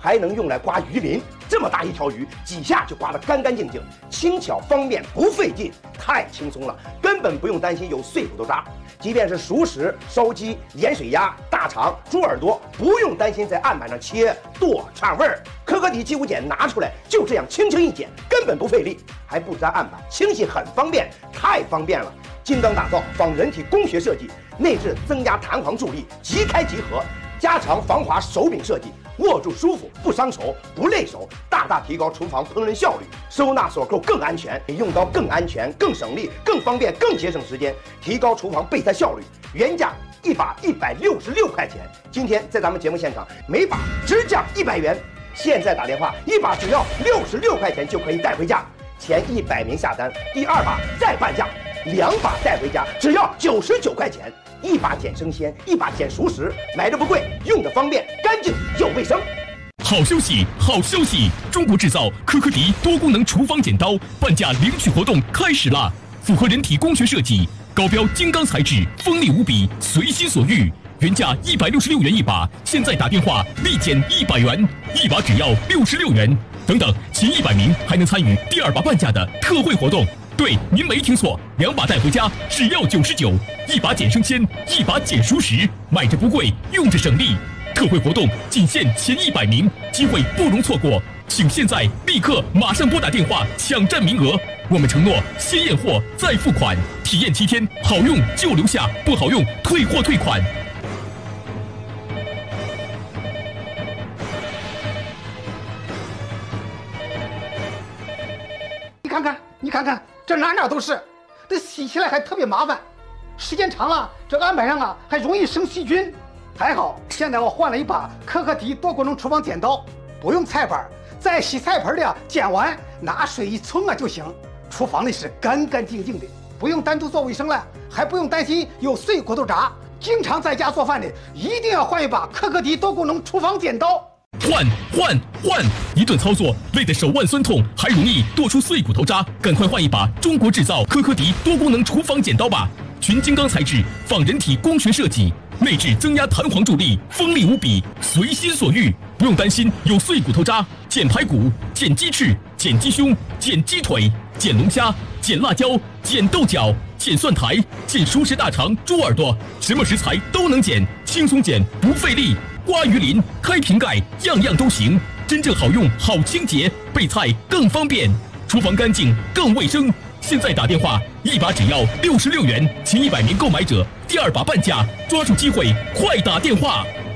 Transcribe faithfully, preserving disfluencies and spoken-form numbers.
还能用来刮鱼鳞。这么大一条鱼，几下就刮得干干净净，轻巧方便，不费劲，太轻松了，根本不用担心有碎骨头渣。即便是熟食、烧鸡、盐水鸭、大肠、猪耳朵，不用担心在案板上切剁串味儿。可可底鸡骨剪拿出来，就这样轻轻一剪，根本不费力，还不沾案板，清洗很方便，太方便了。精钢打造仿人体工学设计，内置增压弹簧助力，即开即合，加长防滑手柄设计，握住舒服，不伤手，不累手，大大提高厨房烹饪效率。收纳锁扣更安全，比用刀更安全、更省力、更方便、更节省时间，提高厨房备菜效率。原价一把一百六十六块钱，今天在咱们节目现场每把只降一百元，现在打电话一把只要六十六块钱就可以带回家。前一百名下单，第二把再半价，两把带回家只要九十九块钱。一把捡生鲜，一把捡熟食，买的不贵，用的方便，干净又卫生。 好消息，好消息！中国制造可可迪多功能厨房剪刀半价领取活动开始啦！符合人体工学设计，高标精钢材质，锋利无比，随心所欲。原价一百六十六元一把，现在打电话立减一百元，一把只要六十六元。等等，前一百名还能参与第二把半价的特惠活动。对，您没听错，两把带回家只要九十九，一把捡生鲜，一把捡熟食，买着不贵，用着省力。特惠活动仅限前一百名，机会不容错过，请现在立刻马上拨打电话抢占名额。我们承诺先验货再付款，体验七天，好用就留下，不好用退货退款。 你看看，你看看。这哪哪都是，这洗起来还特别麻烦，时间长了，这案板上啊还容易生细菌。还好现在我换了一把可可迪多功能厨房剪刀，不用菜板，在洗菜盆里啊剪完拿水一冲啊就行，厨房里是干干净净的，不用单独做卫生了，还不用担心有碎骨头渣。经常在家做饭的一定要换一把可可迪多功能厨房剪刀。 换换换！一顿操作累得手腕酸痛，还容易剁出碎骨头渣，赶快换一把中国制造可可迪多功能厨房剪刀吧！全金刚材质，仿人体工学设计，内置增压弹簧助力，锋利无比，随心所欲，不用担心有碎骨头渣。剪排骨、剪鸡翅、剪鸡胸、剪鸡腿、剪龙虾、剪辣椒、剪豆角、剪蒜苔、剪熟食大肠、猪耳朵，什么食材都能剪，轻松剪不费力。刮鱼鳞、开瓶盖，样样都行，真正好用、好清洁，备菜更方便，厨房干净更卫生。现在打电话，一把只要六十六元，前一百名购买者第二把半价，抓住机会，快打电话！